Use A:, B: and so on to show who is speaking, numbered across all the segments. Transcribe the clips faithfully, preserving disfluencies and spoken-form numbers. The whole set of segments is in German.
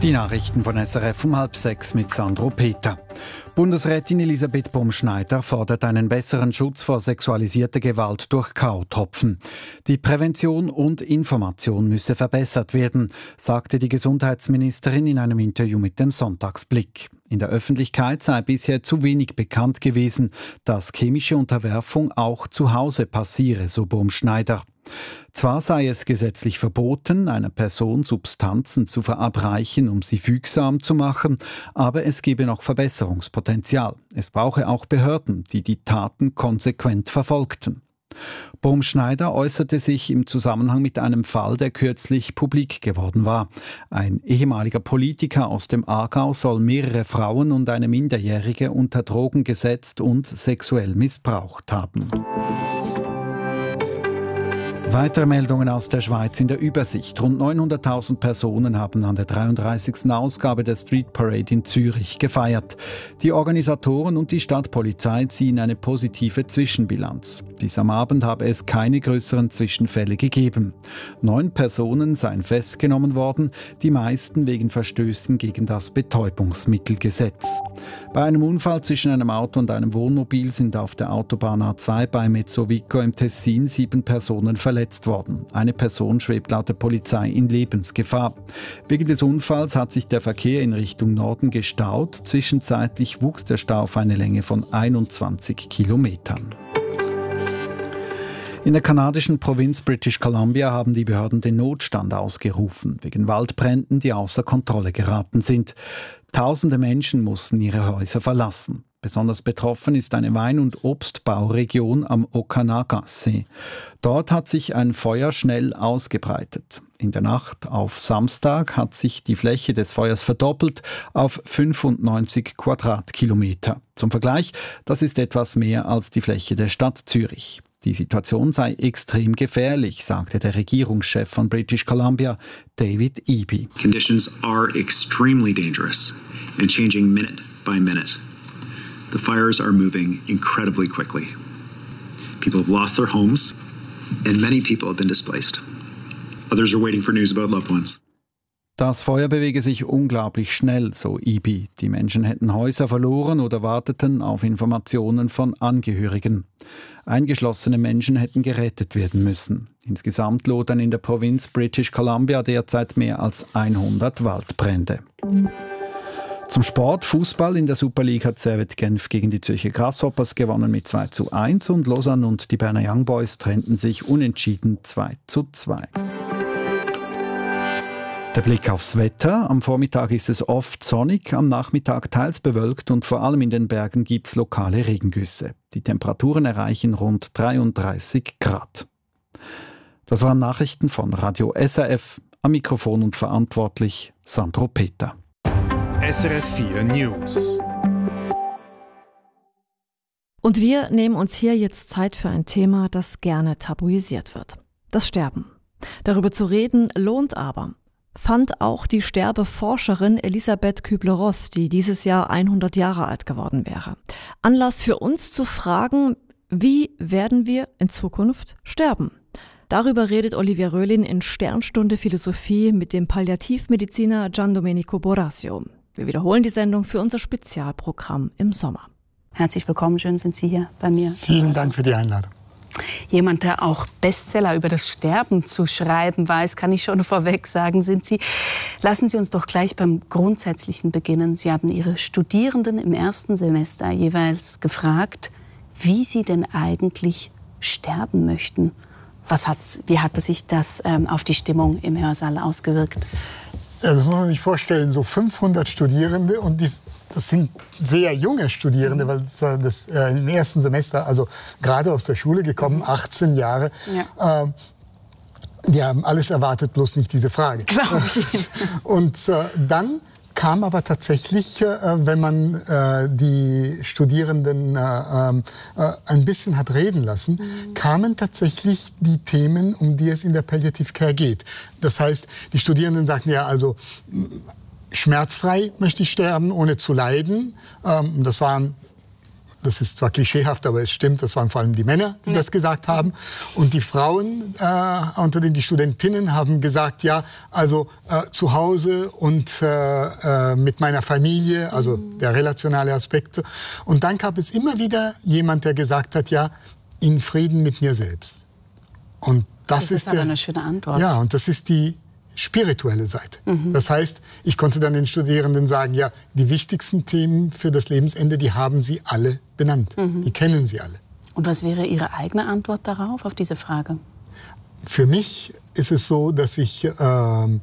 A: Die Nachrichten von S R F um halb sechs mit Sandro Peter. Bundesrätin Elisabeth Baumschneider fordert einen besseren Schutz vor sexualisierter Gewalt durch K.O.-Tropfen. Die Prävention und Information müsse verbessert werden, sagte die Gesundheitsministerin in einem Interview mit dem Sonntagsblick. In der Öffentlichkeit sei bisher zu wenig bekannt gewesen, dass chemische Unterwerfung auch zu Hause passiere, so Baumschneider. Zwar sei es gesetzlich verboten, einer Person Substanzen zu verabreichen, um sie fügsam zu machen, aber es gebe noch Verbesserungspotenzial. Es brauche auch Behörden, die die Taten konsequent verfolgten. Baumschneider äußerte sich im Zusammenhang mit einem Fall, der kürzlich publik geworden war. Ein ehemaliger Politiker aus dem Aargau soll mehrere Frauen und eine Minderjährige unter Drogen gesetzt und sexuell missbraucht haben. Weitere Meldungen aus der Schweiz in der Übersicht. Rund neunhunderttausend Personen haben an der dreiunddreißigsten Ausgabe der Street Parade in Zürich gefeiert. Die Organisatoren und die Stadtpolizei ziehen eine positive Zwischenbilanz. Bis am Abend habe es keine größeren Zwischenfälle gegeben. Neun Personen seien festgenommen worden, die meisten wegen Verstößen gegen das Betäubungsmittelgesetz. Bei einem Unfall zwischen einem Auto und einem Wohnmobil sind auf der Autobahn A zwei bei Mezzovico im Tessin sieben Personen verletzt worden. Eine Person schwebt laut der Polizei in Lebensgefahr. Wegen des Unfalls hat sich der Verkehr in Richtung Norden gestaut. Zwischenzeitlich wuchs der Stau auf eine Länge von einundzwanzig Kilometern. In der kanadischen Provinz British Columbia haben die Behörden den Notstand ausgerufen, wegen Waldbränden, die außer Kontrolle geraten sind. Tausende Menschen mussten ihre Häuser verlassen. Besonders betroffen ist eine Wein- und Obstbauregion am Okanagan-See. Dort hat sich ein Feuer schnell ausgebreitet. In der Nacht auf Samstag hat sich die Fläche des Feuers verdoppelt auf fünfundneunzig Quadratkilometer. Zum Vergleich, das ist etwas mehr als die Fläche der Stadt Zürich. Die Situation sei extrem gefährlich, sagte der Regierungschef von British Columbia, David Eby.
B: Conditions are extremely dangerous and changing minute by minute. The fires are moving incredibly quickly. People have lost their homes and many people have been displaced. Others are waiting for news about loved ones.
A: Das Feuer bewege sich unglaublich schnell, so Eby. Die Menschen hätten Häuser verloren oder warteten auf Informationen von Angehörigen. Eingeschlossene Menschen hätten gerettet werden müssen. Insgesamt lodern in der Provinz British Columbia derzeit mehr als hundert Waldbrände. Zum Sport. Fußball. In der Super League hat Servette Genf gegen die Zürcher Grasshoppers gewonnen mit zwei zu eins und Lausanne und die Berner Young Boys trennten sich unentschieden zwei zu zwei. Der Blick aufs Wetter. Am Vormittag ist es oft sonnig, am Nachmittag teils bewölkt und vor allem in den Bergen gibt es lokale Regengüsse. Die Temperaturen erreichen rund dreiunddreißig Grad. Das waren Nachrichten von Radio S R F. Am Mikrofon und verantwortlich Sandro Peter.
C: S R F vier News.
D: Und wir nehmen uns hier jetzt Zeit für ein Thema, das gerne tabuisiert wird. Das Sterben. Darüber zu reden lohnt aber. Fand auch die Sterbeforscherin Elisabeth Kübler-Ross, die dieses Jahr hundert Jahre alt geworden wäre. Anlass für uns zu fragen, wie werden wir in Zukunft sterben? Darüber redet Olivia Röhlin in Sternstunde Philosophie mit dem Palliativmediziner Gian Domenico Borasio. Wir wiederholen die Sendung für unser Spezialprogramm im Sommer.
E: Herzlich willkommen, schön sind Sie hier bei mir.
F: Vielen Dank für die Einladung.
E: Jemand, der auch Bestseller über das Sterben zu schreiben weiß, kann ich schon vorweg sagen, sind Sie. Lassen Sie uns doch gleich beim Grundsätzlichen beginnen. Sie haben Ihre Studierenden im ersten Semester jeweils gefragt, wie sie denn eigentlich sterben möchten. Was hat, wie hatte sich das ähm, auf die Stimmung im Hörsaal ausgewirkt?
F: Das muss man sich vorstellen, so fünfhundert Studierende und die, das sind sehr junge Studierende, weil das, das äh, im ersten Semester, also gerade aus der Schule gekommen, achtzehn Jahre. Ja. Äh, die haben alles erwartet, bloß nicht diese Frage.
E: Glaube ich.
F: Und äh, dann kam aber tatsächlich, äh, wenn man äh, die Studierenden äh, äh, ein bisschen hat reden lassen, mhm. kamen tatsächlich die Themen, um die es in der Palliative Care geht. Das heißt, die Studierenden sagten ja also, schmerzfrei möchte ich sterben, ohne zu leiden. Ähm, das waren das ist zwar klischeehaft, aber es stimmt, das waren vor allem die Männer, die ja. das gesagt haben. Und die Frauen äh, unter den die Studentinnen haben gesagt, ja, also äh, zu Hause und äh, äh, mit meiner Familie, also mhm. der relationale Aspekt. Und dann gab es immer wieder jemand, der gesagt hat, ja, in Frieden mit mir selbst. Und das,
E: das ist,
F: ist
E: aber
F: der,
E: eine schöne Antwort.
F: Ja, und das ist die spirituelle Seite. Mhm. Das heißt, ich konnte dann den Studierenden sagen, ja, die wichtigsten Themen für das Lebensende, die haben sie alle benannt. Mhm. Die kennen sie alle.
E: Und was wäre Ihre eigene Antwort darauf, auf diese Frage?
F: Für mich ist es so, dass ich äh,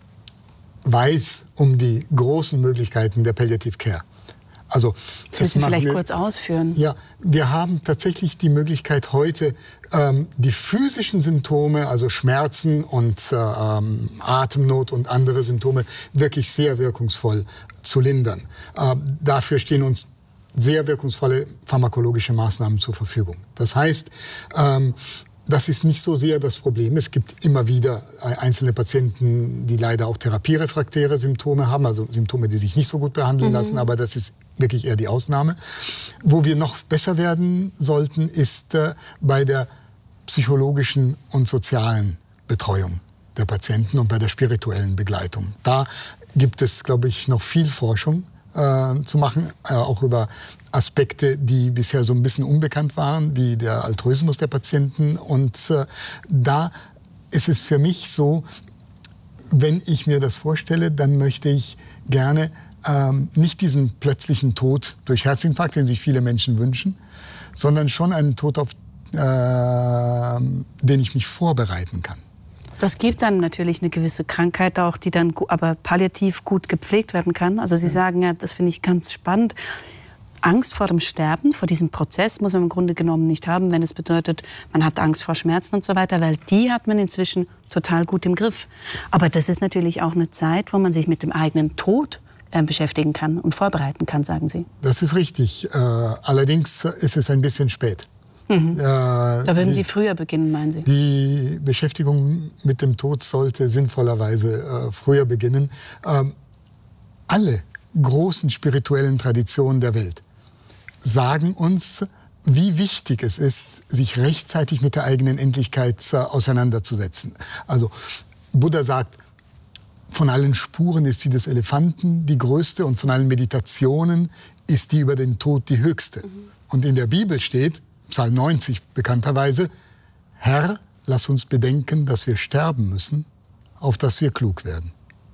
F: weiß um die großen Möglichkeiten der Palliative Care. Also,
E: das müssen Sie vielleicht wir, kurz ausführen.
F: Ja, wir haben tatsächlich die Möglichkeit heute, ähm, die physischen Symptome, also Schmerzen und äh, ähm, Atemnot und andere Symptome, wirklich sehr wirkungsvoll zu lindern. Ähm, dafür stehen uns sehr wirkungsvolle pharmakologische Maßnahmen zur Verfügung. Das heißt, ähm, das ist nicht so sehr das Problem. Es gibt immer wieder einzelne Patienten, die leider auch therapierefraktäre Symptome haben, also Symptome, die sich nicht so gut behandeln mhm. lassen, aber das ist wirklich eher die Ausnahme. Wo wir noch besser werden sollten, ist äh, bei der psychologischen und sozialen Betreuung der Patienten und bei der spirituellen Begleitung. Da gibt es, glaube ich, noch viel Forschung äh, zu machen, äh, auch über Aspekte, die bisher so ein bisschen unbekannt waren, wie der Altruismus der Patienten. Und äh, da ist es für mich so, wenn ich mir das vorstelle, dann möchte ich gerne ähm, nicht diesen plötzlichen Tod durch Herzinfarkt, den sich viele Menschen wünschen, sondern schon einen Tod, auf äh, den ich mich vorbereiten kann.
E: Das gibt dann natürlich eine gewisse Krankheit auch, die dann aber palliativ gut gepflegt werden kann. Also Sie sagen ja, das finde ich ganz spannend, Angst vor dem Sterben, vor diesem Prozess muss man im Grunde genommen nicht haben, wenn es bedeutet, man hat Angst vor Schmerzen und so weiter, weil die hat man inzwischen total gut im Griff. Aber das ist natürlich auch eine Zeit, wo man sich mit dem eigenen Tod äh, beschäftigen kann und vorbereiten kann, sagen Sie.
F: Das ist richtig. Äh, allerdings ist es ein bisschen spät.
E: Mhm. Äh, da würden die, Sie früher beginnen, meinen Sie?
F: Die Beschäftigung mit dem Tod sollte sinnvollerweise äh, früher beginnen. Ähm, alle großen spirituellen Traditionen der Welt sagen uns, wie wichtig es ist, sich rechtzeitig mit der eigenen Endlichkeit äh, auseinanderzusetzen. Also Buddha sagt, von allen Spuren ist die des Elefanten die größte und von allen Meditationen ist die über den Tod die höchste. Mhm. Und in der Bibel steht, Psalm neunzig bekannterweise, Herr, lass uns bedenken, dass wir sterben müssen, auf dass wir klug werden.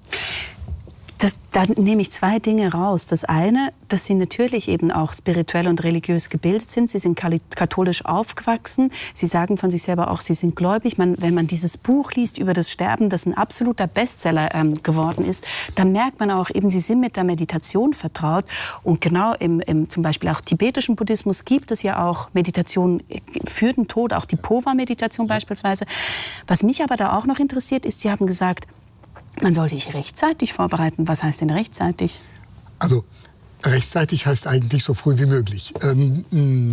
E: Das, da nehme ich zwei Dinge raus. Das eine, dass Sie natürlich eben auch spirituell und religiös gebildet sind. Sie sind katholisch aufgewachsen. Sie sagen von sich selber auch, Sie sind gläubig. Man, wenn man dieses Buch liest über das Sterben, das ein absoluter Bestseller ähm, geworden ist, dann merkt man auch eben, Sie sind mit der Meditation vertraut. Und genau im, im zum Beispiel auch tibetischen Buddhismus gibt es ja auch Meditation für den Tod, auch die Pova-Meditation beispielsweise. Was mich aber da auch noch interessiert ist, Sie haben gesagt, man soll sich rechtzeitig vorbereiten. Was heißt denn rechtzeitig?
F: Also rechtzeitig heißt eigentlich so früh wie möglich. Ähm,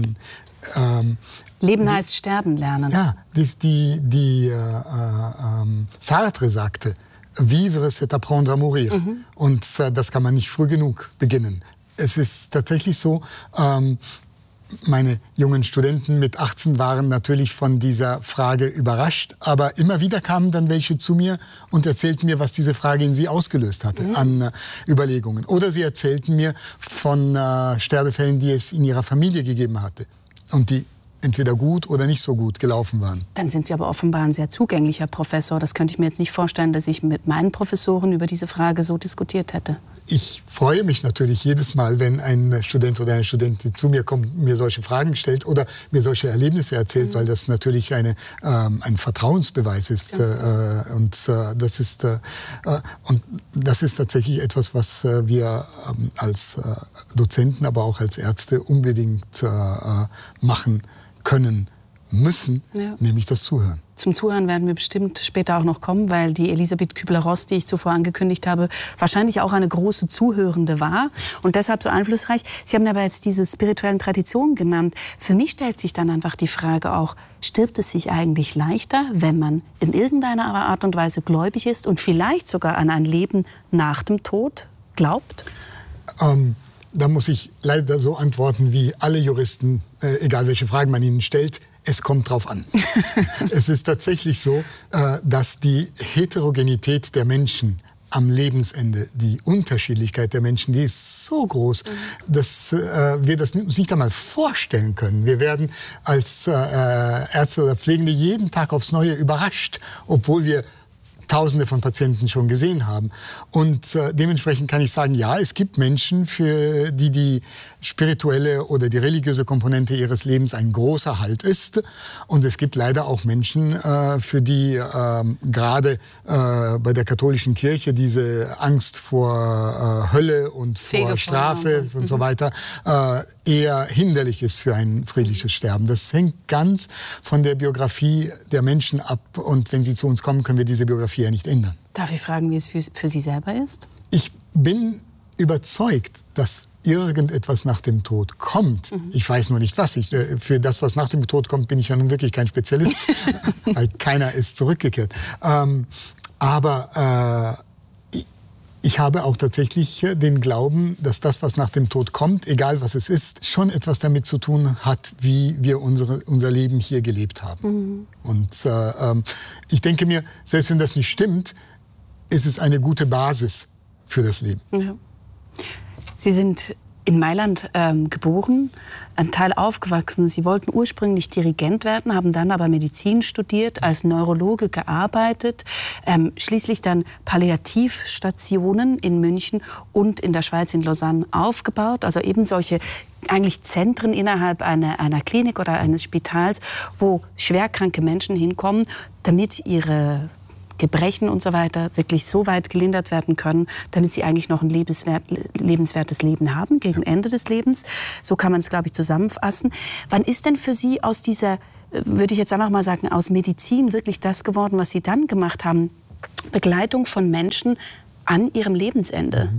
F: ähm,
E: Leben
F: die,
E: heißt sterben lernen.
F: Ja, die, die, die äh, äh, Sartre sagte, vivre c'est apprendre à mourir. Mhm. Und äh, das kann man nicht früh genug beginnen. Es ist tatsächlich so, ähm, meine jungen Studenten mit achtzehn waren natürlich von dieser Frage überrascht. Aber immer wieder kamen dann welche zu mir und erzählten mir, was diese Frage in sie ausgelöst hatte mhm. an äh, Überlegungen. Oder sie erzählten mir von äh, Sterbefällen, die es in ihrer Familie gegeben hatte und die entweder gut oder nicht so gut gelaufen waren.
E: Dann sind Sie aber offenbar ein sehr zugänglicher Professor. Das könnte ich mir jetzt nicht vorstellen, dass ich mit meinen Professoren über diese Frage so diskutiert hätte.
F: Ich freue mich natürlich jedes Mal, wenn ein Student oder eine Studentin zu mir kommt, mir solche Fragen stellt oder mir solche Erlebnisse erzählt, mhm. weil das natürlich eine, ähm, ein Vertrauensbeweis ist. Äh, und, äh, das ist, äh, und das ist tatsächlich etwas, was äh, wir äh, als äh, Dozenten, aber auch als Ärzte unbedingt äh, machen können müssen, ja. nämlich das Zuhören.
E: Zum Zuhören werden wir bestimmt später auch noch kommen, weil die Elisabeth Kübler-Ross, die ich zuvor angekündigt habe, wahrscheinlich auch eine große Zuhörende war und deshalb so einflussreich. Sie haben aber jetzt diese spirituellen Traditionen genannt. Für mich stellt sich dann einfach die Frage auch, stirbt es sich eigentlich leichter, wenn man in irgendeiner Art und Weise gläubig ist und vielleicht sogar an ein Leben nach dem Tod glaubt?
F: Ähm, Da muss ich leider so antworten wie alle Juristen, äh, egal welche Fragen man ihnen stellt. Es kommt drauf an. Es ist tatsächlich so, äh, dass die Heterogenität der Menschen am Lebensende, die Unterschiedlichkeit der Menschen, die ist so groß, dass äh, wir das uns nicht einmal vorstellen können. Wir werden als äh, Ärzte oder Pflegende jeden Tag aufs Neue überrascht, obwohl wir Tausende von Patienten schon gesehen haben. Und äh, dementsprechend kann ich sagen, ja, es gibt Menschen, für die die spirituelle oder die religiöse Komponente ihres Lebens ein großer Halt ist. Und es gibt leider auch Menschen, äh, für die äh, gerade äh, bei der katholischen Kirche diese Angst vor äh, Hölle und vor Strafe und so, und so weiter äh, eher hinderlich ist für ein friedliches Sterben. Das hängt ganz von der Biografie der Menschen ab. Und wenn sie zu uns kommen, können wir diese Biografie ja nicht ändern.
E: Darf ich fragen, wie es für, für Sie selber ist?
F: Ich bin überzeugt, dass irgendetwas nach dem Tod kommt. Mhm. Ich weiß nur nicht was. Ich, für das, was nach dem Tod kommt, bin ich ja nun wirklich kein Spezialist, weil keiner ist zurückgekehrt. Ähm, aber äh, ich, ich habe auch tatsächlich den Glauben, dass das, was nach dem Tod kommt, egal was es ist, schon etwas damit zu tun hat, wie wir unsere, unser Leben hier gelebt haben. Mhm. Und äh, ähm, ich denke mir, selbst wenn das nicht stimmt, ist es eine gute Basis für das Leben.
E: Ja. Sie sind in Mailand ähm, geboren, ein Teil aufgewachsen. Sie wollten ursprünglich Dirigent werden, haben dann aber Medizin studiert, als Neurologe gearbeitet, ähm, schließlich dann Palliativstationen in München und in der Schweiz in Lausanne aufgebaut. Also eben solche eigentlich Zentren innerhalb einer, einer Klinik oder eines Spitals, wo schwerkranke Menschen hinkommen, damit ihre Gebrechen und so weiter wirklich so weit gelindert werden können, damit sie eigentlich noch ein lebenswert, lebenswertes Leben haben gegen Ende des Lebens. So kann man es, glaube ich, zusammenfassen. Wann ist denn für Sie aus dieser, würde ich jetzt einfach mal sagen, aus Medizin wirklich das geworden, was Sie dann gemacht haben? Begleitung von Menschen an ihrem Lebensende.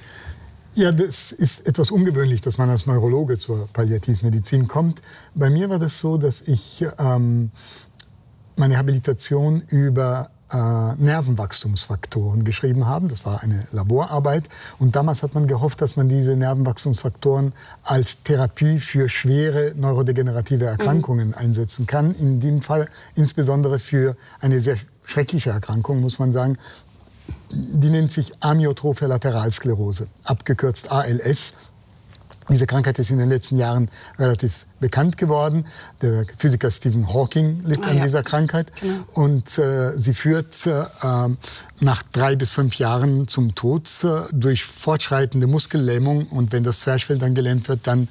F: Ja, das ist etwas ungewöhnlich, dass man als Neurologe zur Palliativmedizin kommt. Bei mir war das so, dass ich ähm, meine Habilitation über Äh, Nervenwachstumsfaktoren geschrieben haben. Das war eine Laborarbeit. Und damals hat man gehofft, dass man diese Nervenwachstumsfaktoren als Therapie für schwere neurodegenerative Erkrankungen mhm. einsetzen kann. In dem Fall insbesondere für eine sehr schreckliche Erkrankung, muss man sagen. Die nennt sich Amyotrophe Lateralsklerose, abgekürzt A L S. Diese Krankheit ist in den letzten Jahren relativ bekannt geworden. Der Physiker Stephen Hawking litt ah, an ja. dieser Krankheit. Genau. Und äh, sie führt äh, nach drei bis fünf Jahren zum Tod äh, durch fortschreitende Muskellähmung. Und wenn das Zwerchfell dann gelähmt wird, dann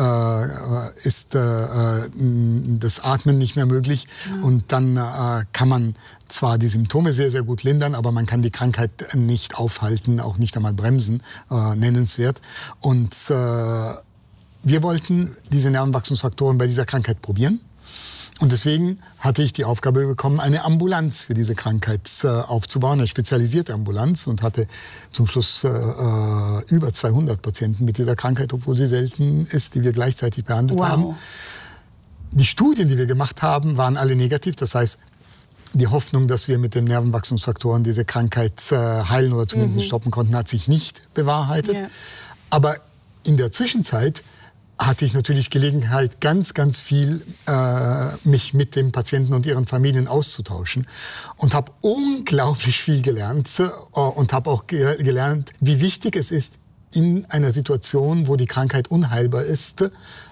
F: äh, ist äh, das Atmen nicht mehr möglich. Ja. Und dann äh, kann man zwar die Symptome sehr, sehr gut lindern, aber man kann die Krankheit nicht aufhalten, auch nicht einmal bremsen, äh, nennenswert. Und äh, wir wollten diese Nervenwachstumsfaktoren bei dieser Krankheit probieren. Und deswegen hatte ich die Aufgabe bekommen, eine Ambulanz für diese Krankheit äh, aufzubauen, eine spezialisierte Ambulanz, und hatte zum Schluss äh, über zweihundert Patienten mit dieser Krankheit, obwohl sie selten ist, die wir gleichzeitig behandelt wow. haben. Die Studien, die wir gemacht haben, waren alle negativ. Das heißt, die Hoffnung, dass wir mit den Nervenwachstumsfaktoren diese Krankheit äh, heilen oder zumindest mhm. stoppen konnten, hat sich nicht bewahrheitet. Ja. Aber in der Zwischenzeit hatte ich natürlich Gelegenheit, ganz, ganz viel äh, mich mit den Patienten und ihren Familien auszutauschen und habe unglaublich viel gelernt äh, und habe auch ge gelernt, wie wichtig es ist, in einer Situation, wo die Krankheit unheilbar ist,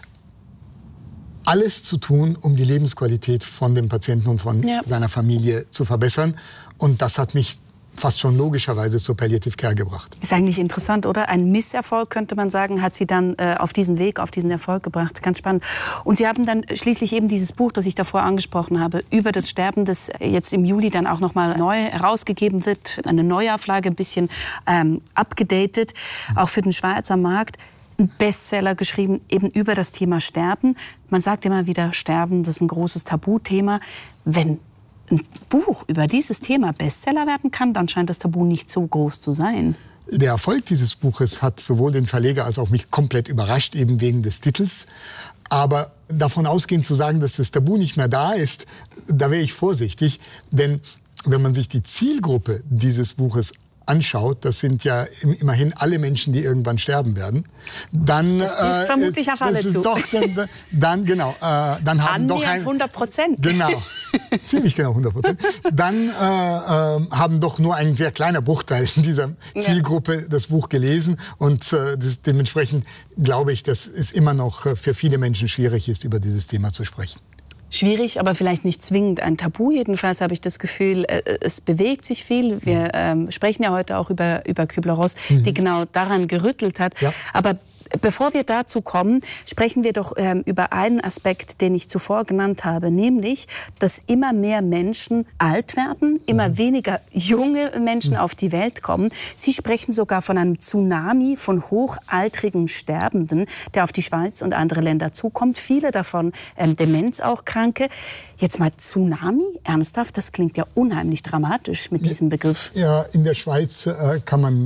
F: alles zu tun, um die Lebensqualität von dem Patienten und von ja. seiner Familie zu verbessern. Und das hat mich fast schon logischerweise zur Palliative Care gebracht.
E: Ist eigentlich interessant, oder? Ein Misserfolg, könnte man sagen, hat Sie dann äh, auf diesen Weg, auf diesen Erfolg gebracht. Ganz spannend. Und Sie haben dann schließlich eben dieses Buch, das ich davor angesprochen habe, über das Sterben, das jetzt im Juli dann auch noch mal neu herausgegeben wird. Eine Neuauflage, ein bisschen ähm, abgedatet, auch für den Schweizer Markt. Ein Bestseller geschrieben, eben über das Thema Sterben. Man sagt immer wieder, Sterben, das ist ein großes Tabuthema. Wenn ein Buch über dieses Thema Bestseller werden kann, dann scheint das Tabu nicht so groß zu sein.
F: Der Erfolg dieses Buches hat sowohl den Verleger als auch mich komplett überrascht, eben wegen des Titels. Aber davon ausgehend zu sagen, dass das Tabu nicht mehr da ist, da wäre ich vorsichtig. Denn wenn man sich die Zielgruppe dieses Buches anschaut, das sind ja immerhin alle Menschen, die irgendwann sterben werden, dann
E: das trifft äh, vermutlich auf alle zu.
F: Doch, dann, dann genau, äh, dann haben doch ein
E: hundert Prozent.
F: Genau, ziemlich genau hundert Prozent. Dann äh, äh, haben doch nur ein sehr kleiner Bruchteil dieser Zielgruppe ja. das Buch gelesen und äh, das, dementsprechend glaube ich, dass es immer noch äh, für viele Menschen schwierig ist, über dieses Thema zu sprechen.
E: Schwierig, aber vielleicht nicht zwingend ein Tabu. Jedenfalls habe ich das Gefühl, es bewegt sich viel. Wir ähm, sprechen ja heute auch über, über Kübler-Ross, mhm. die genau daran gerüttelt hat. Ja. Aber bevor wir dazu kommen, sprechen wir doch ähm, über einen Aspekt, den ich zuvor genannt habe, nämlich, dass immer mehr Menschen alt werden, immer mhm. weniger junge Menschen mhm. auf die Welt kommen. Sie sprechen sogar von einem Tsunami von hochaltrigen Sterbenden, der auf die Schweiz und andere Länder zukommt. Viele davon ähm, Demenz auch Kranke. Jetzt mal Tsunami, ernsthaft, das klingt ja unheimlich dramatisch mit diesem Begriff.
F: Ja, in der Schweiz äh, kann man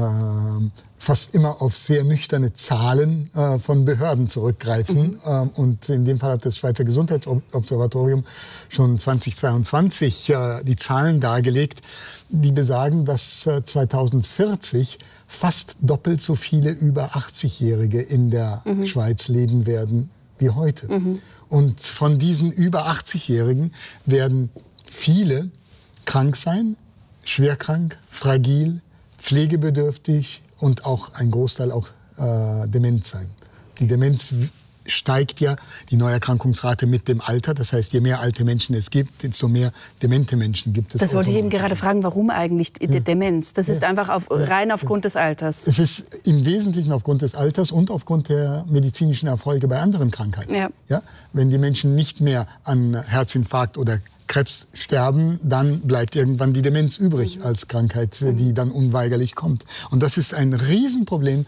F: äh, fast immer auf sehr nüchterne Zahlen äh, von Behörden zurückgreifen. Mhm. Ähm, und in dem Fall hat das Schweizer Gesundheitsobservatorium schon zweitausendzweiundzwanzig äh, die Zahlen dargelegt, die besagen, dass äh, zweitausendvierzig fast doppelt so viele über achtzig-Jährige in der mhm. Schweiz leben werden wie heute. Mhm. Und von diesen über achtzig-Jährigen werden viele krank sein, schwerkrank, fragil, pflegebedürftig, und auch ein Großteil auch äh, dement sein. Die Demenz steigt ja, die Neuerkrankungsrate mit dem Alter. Das heißt, je mehr alte Menschen es gibt, desto mehr demente Menschen gibt es.
E: Das wollte ich eben gerade fragen, warum eigentlich die ja. Demenz? Das ja. ist einfach auf, rein aufgrund ja. des Alters.
F: Es ist im Wesentlichen aufgrund des Alters und aufgrund der medizinischen Erfolge bei anderen Krankheiten. Ja. Ja? Wenn die Menschen nicht mehr an Herzinfarkt oder Krebs sterben, dann bleibt irgendwann die Demenz übrig als Krankheit, die dann unweigerlich kommt. Und das ist ein Riesenproblem,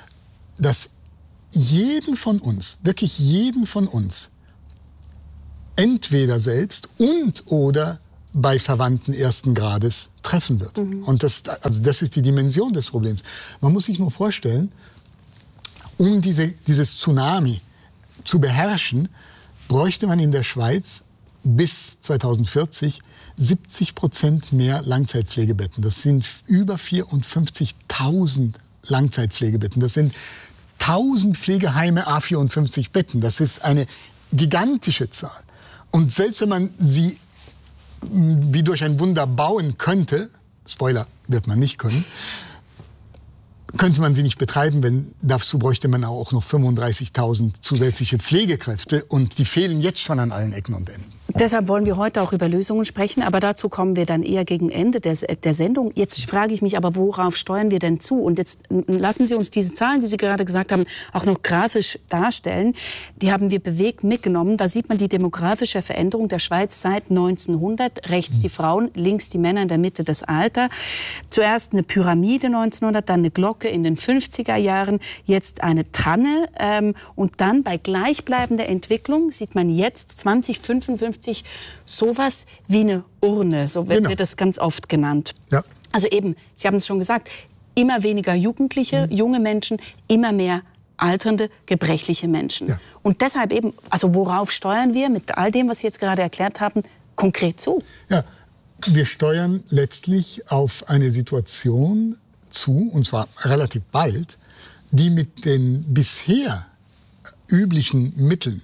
F: das jeden von uns, wirklich jeden von uns, entweder selbst und oder bei Verwandten ersten Grades treffen wird. Mhm. Und das, also das ist die Dimension des Problems. Man muss sich nur vorstellen, um diese, dieses Tsunami zu beherrschen, bräuchte man in der Schweiz bis zweitausendvierzig siebzig Prozent mehr Langzeitpflegebetten. Das sind über vierundfünfzigtausend Langzeitpflegebetten. Das sind tausend Pflegeheime, à vierundfünfzig Betten. Das ist eine gigantische Zahl. Und selbst wenn man sie wie durch ein Wunder bauen könnte, Spoiler, wird man nicht können, könnte man sie nicht betreiben, wenn dazu bräuchte man auch noch fünfunddreißigtausend zusätzliche Pflegekräfte und die fehlen jetzt schon an allen Ecken und Enden.
E: Deshalb wollen wir heute auch über Lösungen sprechen, aber dazu kommen wir dann eher gegen Ende der, der Sendung. Jetzt frage ich mich aber, worauf steuern wir denn zu? Und jetzt lassen Sie uns diese Zahlen, die Sie gerade gesagt haben, auch noch grafisch darstellen. Die haben wir bewegt mitgenommen. Da sieht man die demografische Veränderung der Schweiz seit neunzehnhundert. Rechts die Frauen, links die Männer, in der Mitte das Alter. Zuerst eine Pyramide neunzehnhundert, dann eine Glocke in den fünfziger Jahren, jetzt eine Tanne. Ähm, und dann bei gleichbleibender Entwicklung sieht man jetzt zwanzig fünfundfünfzig sowas wie eine Urne, so wird
F: genau.
E: das ganz oft genannt.
F: Ja.
E: Also eben, Sie haben es schon gesagt, immer weniger Jugendliche, mhm. junge Menschen, immer mehr alternde, gebrechliche Menschen. Ja. Und deshalb eben, also worauf steuern wir mit all dem, was Sie jetzt gerade erklärt haben, konkret zu?
F: Ja, wir steuern letztlich auf eine Situation zu, und zwar relativ bald, die mit den bisher üblichen Mitteln,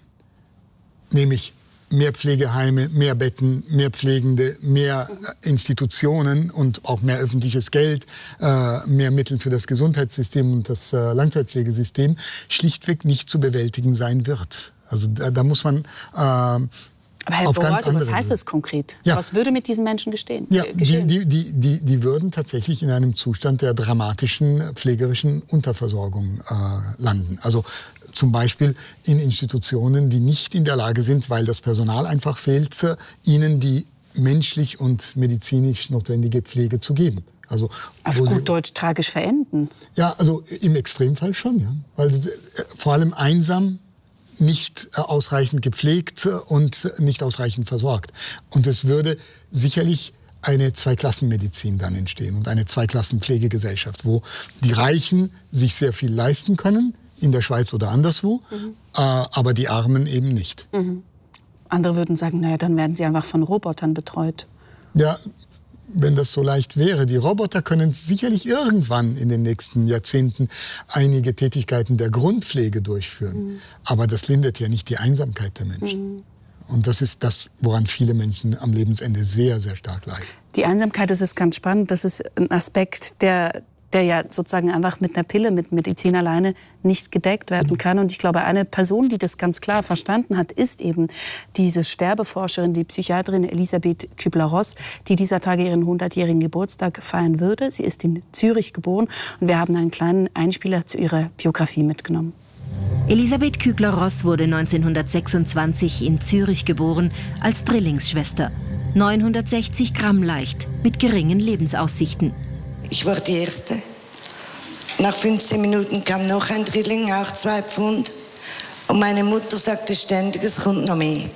F: nämlich mehr Pflegeheime, mehr Betten, mehr Pflegende, mehr Institutionen und auch mehr öffentliches Geld, äh, mehr Mittel für das Gesundheitssystem und das äh, Langzeitpflegesystem schlichtweg nicht zu bewältigen sein wird. Also da, da muss man äh,
E: Aber Herr Borase, was heißt das konkret? Ja. Was würde mit diesen Menschen gestehen,
F: ja,
E: äh, geschehen?
F: Die, die, die, die würden tatsächlich in einem Zustand der dramatischen pflegerischen Unterversorgung äh, landen. Also zum Beispiel in Institutionen, die nicht in der Lage sind, weil das Personal einfach fehlt, ihnen die menschlich und medizinisch notwendige Pflege zu geben. Also,
E: auf gut sie, Deutsch tragisch verenden.
F: Ja, also im Extremfall schon, ja. Weil äh, vor allem einsam, nicht äh, ausreichend gepflegt und nicht ausreichend versorgt. Und es würde sicherlich eine Zweiklassenmedizin dann entstehen und eine Zweiklassenpflegegesellschaft, wo die Reichen sich sehr viel leisten können, in der Schweiz oder anderswo, mhm. äh, aber die Armen eben nicht.
E: Mhm. Andere würden sagen, naja, dann werden sie einfach von Robotern betreut.
F: Ja, wenn das so leicht wäre. Die Roboter können sicherlich irgendwann in den nächsten Jahrzehnten einige Tätigkeiten der Grundpflege durchführen. Mhm. Aber das lindert ja nicht die Einsamkeit der Menschen. Mhm. Und das ist das, woran viele Menschen am Lebensende sehr, sehr stark leiden.
E: Die Einsamkeit, das ist ganz spannend. Das ist ein Aspekt, der, der ja sozusagen einfach mit einer Pille, mit Medizin alleine nicht gedeckt werden kann. Und ich glaube, eine Person, die das ganz klar verstanden hat, ist eben diese Sterbeforscherin, die Psychiaterin Elisabeth Kübler-Ross, die dieser Tage ihren hundertjährigen Geburtstag feiern würde. Sie ist in Zürich geboren und wir haben einen kleinen Einspieler zu ihrer Biografie mitgenommen.
G: Elisabeth Kübler-Ross wurde neunzehnhundertsechsundzwanzig in Zürich geboren als Drillingsschwester. neunhundertsechzig Gramm leicht, mit geringen Lebensaussichten.
H: Ich war die Erste. Nach fünfzehn Minuten kam noch ein Drilling, auch zwei Pfund. Und meine Mutter sagte ständig, es kommt noch mehr.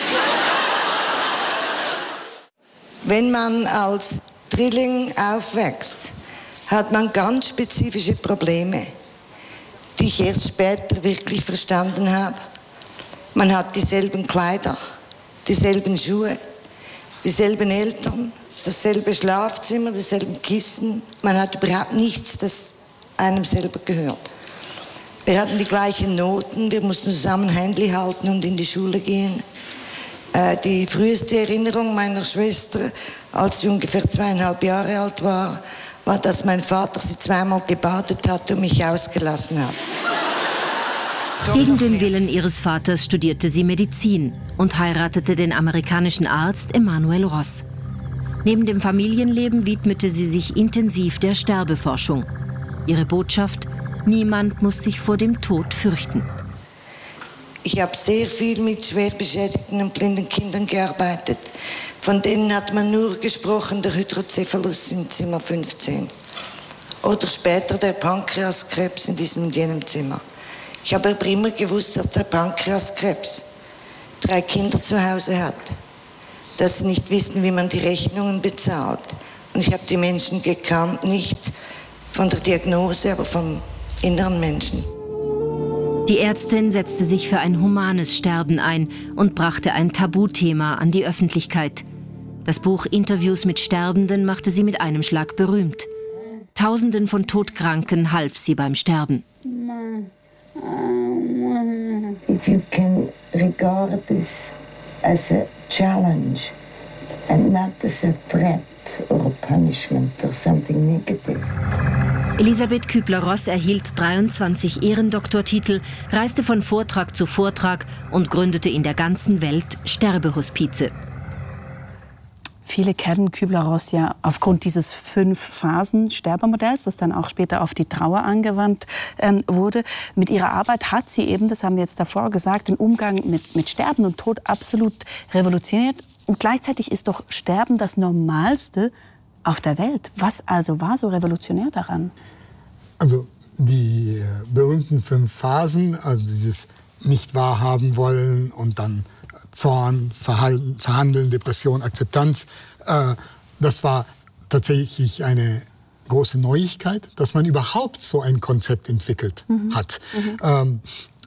H: Wenn man als Drilling aufwächst, hat man ganz spezifische Probleme, die ich erst später wirklich verstanden habe. Man hat dieselben Kleider, dieselben Schuhe, dieselben Eltern, dasselbe Schlafzimmer, dieselben Kissen. Man hat überhaupt nichts, das einem selber gehört. Wir hatten die gleichen Noten, wir mussten zusammen Händchen halten und in die Schule gehen. Äh, die früheste Erinnerung meiner Schwester, als sie ungefähr zweieinhalb Jahre alt war, war, dass mein Vater sie zweimal gebadet hat und mich ausgelassen hat.
G: Gegen den Willen ihres Vaters studierte sie Medizin und heiratete den amerikanischen Arzt Emanuel Ross. Neben dem Familienleben widmete sie sich intensiv der Sterbeforschung. Ihre Botschaft: Niemand muss sich vor dem Tod fürchten.
H: Ich habe sehr viel mit schwer beschädigten und blinden Kindern gearbeitet. Von denen hat man nur gesprochen, der Hydrocephalus im Zimmer fünfzehn. Oder später der Pankreaskrebs in diesem und jenem Zimmer. Ich habe aber immer gewusst, dass der Pankreaskrebs drei Kinder zu Hause hat. Dass sie nicht wissen, wie man die Rechnungen bezahlt. Und ich habe die Menschen gekannt, nicht von der Diagnose, aber vom inneren Menschen.
G: Die Ärztin setzte sich für ein humanes Sterben ein und brachte ein Tabuthema an die Öffentlichkeit. Das Buch Interviews mit Sterbenden machte sie mit einem Schlag berühmt. Tausenden von Todkranken half sie beim Sterben.
I: If you can regard this as a challenge and not as a threat or a punishment or something negative.
G: Elisabeth Kübler-Ross erhielt dreiundzwanzig Ehrendoktortitel, reiste von Vortrag zu Vortrag und gründete in der ganzen Welt Sterbehospize.
E: Viele kennen Kübler-Ross ja aufgrund dieses Fünf-Phasen-Sterbemodells, das dann auch später auf die Trauer angewandt ähm, wurde. Mit ihrer Arbeit hat sie eben, das haben wir jetzt davor gesagt, den Umgang mit, mit Sterben und Tod absolut revolutioniert. Und gleichzeitig ist doch Sterben das Normalste auf der Welt. Was also war so revolutionär daran?
F: Also die berühmten fünf Phasen, also dieses nicht wahrhaben wollen und dann Zorn, Verhalten, Verhandeln, Depression, Akzeptanz, äh, das war tatsächlich eine große Neuigkeit, dass man überhaupt so ein Konzept entwickelt mhm. hat. Mhm. Ähm,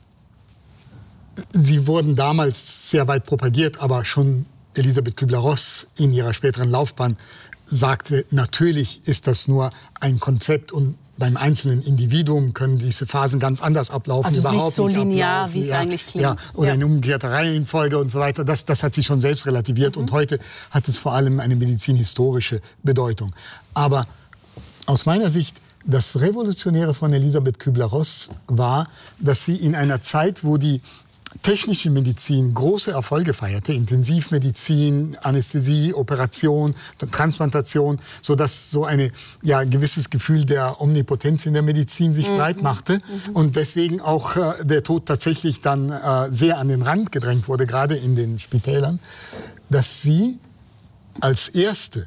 F: sie wurden damals sehr weit propagiert, aber schon Elisabeth Kübler-Ross in ihrer späteren Laufbahn sagte, natürlich ist das nur ein Konzept und beim einzelnen Individuum können diese Phasen ganz anders ablaufen.
E: Also
F: überhaupt
E: nicht so
F: nicht
E: linear,
F: ablaufen.
E: wie es
F: ja,
E: eigentlich klingt.
F: Ja, oder
E: ja.
F: eine umgekehrte Reihenfolge und so weiter. Das, das hat sich schon selbst relativiert. Mhm. Und heute hat es vor allem eine medizinhistorische Bedeutung. Aber aus meiner Sicht, das Revolutionäre von Elisabeth Kübler-Ross war, dass sie in einer Zeit, wo die technische Medizin große Erfolge feierte, Intensivmedizin, Anästhesie, Operation, Transplantation, sodass so ein ja, gewisses Gefühl der Omnipotenz in der Medizin sich mhm. breit machte mhm. und deswegen auch äh, der Tod tatsächlich dann äh, sehr an den Rand gedrängt wurde, gerade in den Spitälern, dass sie als Erste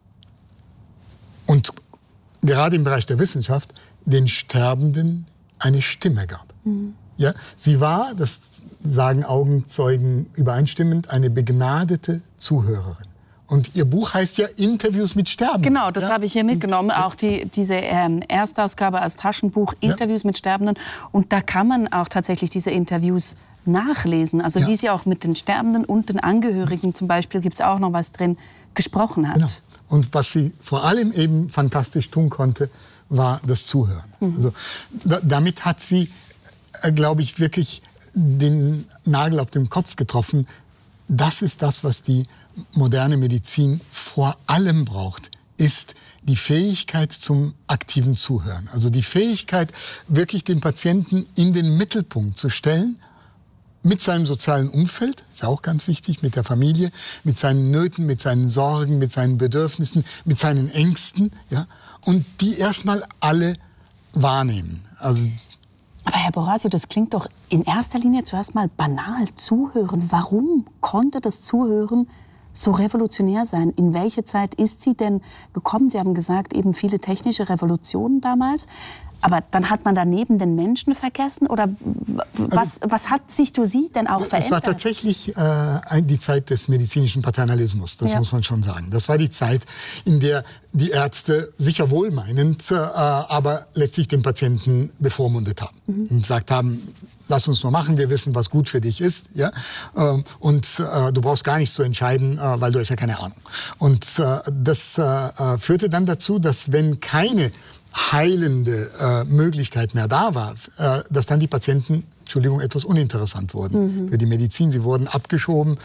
F: und gerade im Bereich der Wissenschaft den Sterbenden eine Stimme gab. Mhm. Ja, sie war, das sagen Augenzeugen übereinstimmend, eine begnadete Zuhörerin. Und ihr Buch heißt ja Interviews mit Sterbenden.
E: Genau, das ja? habe ich hier mitgenommen. Auch die, diese ähm, Erstausgabe als Taschenbuch, Interviews ja. mit Sterbenden. Und da kann man auch tatsächlich diese Interviews nachlesen. Also ja. wie sie auch mit den Sterbenden und den Angehörigen, zum Beispiel, gibt es auch noch was drin, gesprochen hat.
F: Genau. Und was sie vor allem eben fantastisch tun konnte, war das Zuhören. Mhm. Also, da, damit hat sie, äh, glaube ich, wirklich den Nagel auf den Kopf getroffen. Das ist das, was die moderne Medizin vor allem braucht, ist die Fähigkeit zum aktiven Zuhören. Also die Fähigkeit, wirklich den Patienten in den Mittelpunkt zu stellen, mit seinem sozialen Umfeld, ist auch ganz wichtig, mit der Familie, mit seinen Nöten, mit seinen Sorgen, mit seinen Bedürfnissen, mit seinen Ängsten, ja, und die erstmal alle wahrnehmen. Also
E: Aber Herr Borasio, das klingt doch in erster Linie zuerst mal banal, zuhören. Warum konnte das Zuhören so revolutionär sein? In welche Zeit ist sie denn gekommen? Sie haben gesagt, eben viele technische Revolutionen damals. Aber dann hat man daneben den Menschen vergessen? Oder was, was hat sich durch Sie denn auch verändert?
F: Es war tatsächlich äh, die Zeit des medizinischen Paternalismus, das ja. muss man schon sagen. Das war die Zeit, in der die Ärzte sicher wohlmeinend, äh, aber letztlich den Patienten bevormundet haben. Mhm. Und gesagt haben, lass uns nur machen, wir wissen, was gut für dich ist. Ja? Ähm, und äh, du brauchst gar nichts zu entscheiden, äh, weil du hast ja keine Ahnung. Und äh, das äh, führte dann dazu, dass wenn keine heilende äh, Möglichkeit mehr da war, äh, dass dann die Patienten, Entschuldigung, etwas uninteressant wurden mhm. für die Medizin. Sie wurden abgeschoben.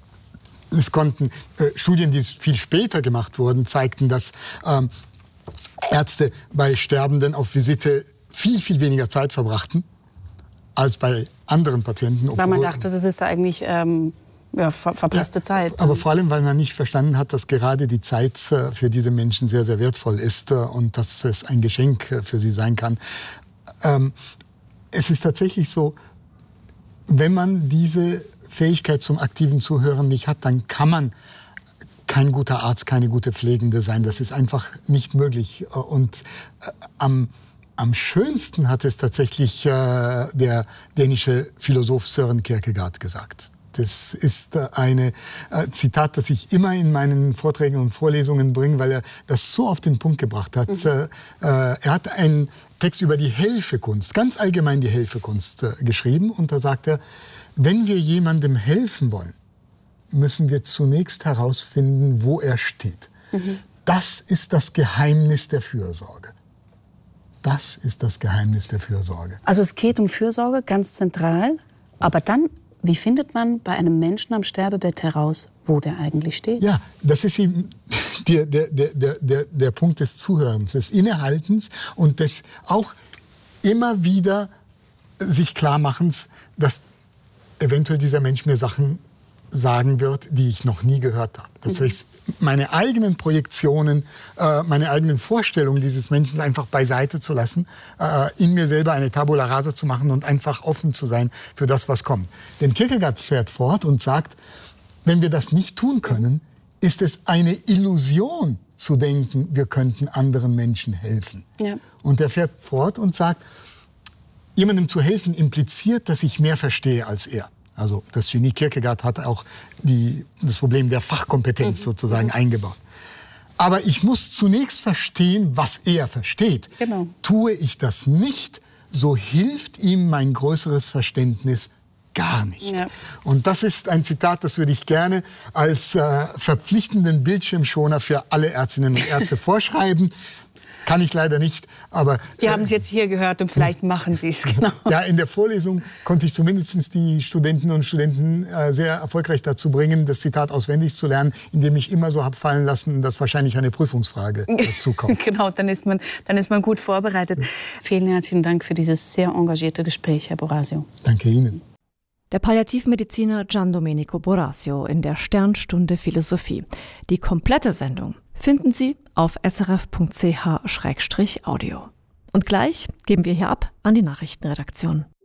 F: Es konnten äh, Studien, die viel später gemacht wurden, zeigten, dass ähm, Ärzte bei Sterbenden auf Visite viel, viel weniger Zeit verbrachten als bei anderen Patienten.
E: Weil man dachte, das ist eigentlich ähm Ja, ver verpasste ja, Zeit.
F: Aber vor allem, weil man nicht verstanden hat, dass gerade die Zeit äh, für diese Menschen sehr, sehr wertvoll ist äh, und dass es ein Geschenk äh, für sie sein kann. Ähm, es ist tatsächlich so, wenn man diese Fähigkeit zum aktiven Zuhören nicht hat, dann kann man kein guter Arzt, keine gute Pflegende sein. Das ist einfach nicht möglich. Und äh, am Am schönsten hat es tatsächlich äh, der dänische Philosoph Søren Kierkegaard gesagt. Das ist ein äh, Zitat, das ich immer in meinen Vorträgen und Vorlesungen bringe, weil er das so auf den Punkt gebracht hat. Mhm. Äh, er hat einen Text über die Helfekunst, ganz allgemein die Helfekunst äh, geschrieben. Und da sagt er, wenn wir jemandem helfen wollen, müssen wir zunächst herausfinden, wo er steht. Mhm. Das ist das Geheimnis der Fürsorge. Das ist das Geheimnis der Fürsorge.
E: Also es geht um Fürsorge, ganz zentral. Aber dann, wie findet man bei einem Menschen am Sterbebett heraus, wo der eigentlich steht?
F: Ja, das ist eben der, der, der, der, der Punkt des Zuhörens, des Innehaltens und des auch immer wieder sich klarmachens, dass eventuell dieser Mensch mir Sachen sagen wird, die ich noch nie gehört habe. Das heißt, meine eigenen Projektionen, äh, meine eigenen Vorstellungen dieses Menschen einfach beiseite zu lassen, äh, in mir selber eine Tabula rasa zu machen und einfach offen zu sein für das, was kommt. Denn Kierkegaard fährt fort und sagt, wenn wir das nicht tun können, ist es eine Illusion zu denken, wir könnten anderen Menschen helfen. Ja. Und er fährt fort und sagt, jemandem zu helfen impliziert, dass ich mehr verstehe als er. Also das Genie Kierkegaard hat auch die, das Problem der Fachkompetenz sozusagen mhm. eingebaut. Aber ich muss zunächst verstehen, was er versteht. Genau. Tue ich das nicht, so hilft ihm mein größeres Verständnis gar nicht. Ja. Und das ist ein Zitat, das würde ich gerne als äh, verpflichtenden Bildschirmschoner für alle Ärztinnen und Ärzte vorschreiben. Kann ich leider nicht, aber...
E: Sie haben es jetzt hier gehört und vielleicht machen Sie es, genau.
F: Ja, in der Vorlesung konnte ich zumindest die Studentinnen und Studenten äh, sehr erfolgreich dazu bringen, das Zitat auswendig zu lernen, indem ich immer so habe fallen lassen, dass wahrscheinlich eine Prüfungsfrage dazu kommt.
E: Genau, dann ist man, dann ist man gut vorbereitet. Vielen herzlichen Dank für dieses sehr engagierte Gespräch, Herr Borasio.
F: Danke Ihnen.
D: Der Palliativmediziner Gian Domenico Borasio in der Sternstunde Philosophie. Die komplette Sendung finden Sie auf s r f punkt c h slash audio. Und gleich geben wir hier ab an die Nachrichtenredaktion.